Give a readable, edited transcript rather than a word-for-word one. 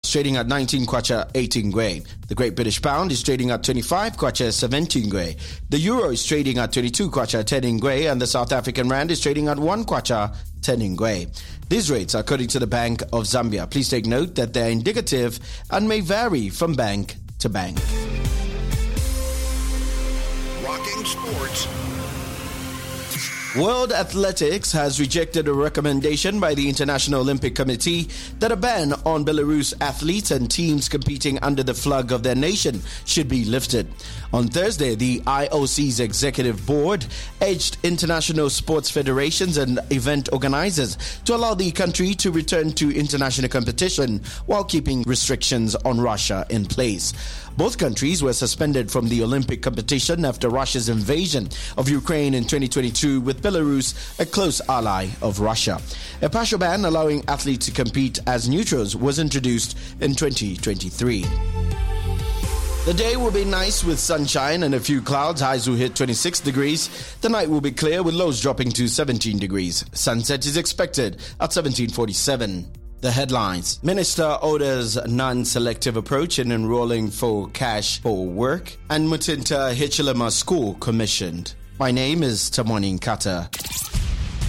is trading at 19 kwacha 18 ngwe. The Great British Pound is trading at 25 kwacha 17 ngwe. The Euro is trading at 22 kwacha 10 ngwe, and the South African Rand is trading at 1 kwacha 10 ngwe. These rates are according to the Bank of Zambia. Please take note that they are indicative and may vary from bank to bank. Rocking Sports. World Athletics has rejected a recommendation by the International Olympic Committee that a ban on Belarus athletes and teams competing under the flag of their nation should be lifted. On Thursday, the IOC's executive board urged international sports federations and event organizers to allow the country to return to international competition while keeping restrictions on Russia in place. Both countries were suspended from the Olympic competition after Russia's invasion of Ukraine in 2022, with Belarus a close ally of Russia. A partial ban allowing athletes to compete as neutrals was introduced in 2023. The day will be nice with sunshine and a few clouds. Highs will hit 26 degrees. The night will be clear with lows dropping to 17 degrees. Sunset is expected at 17:47. The headlines. Minister orders non-selective approach in enrolling for cash for work. And Mutinta Hichilema School commissioned. My name is Tamwani Nkata.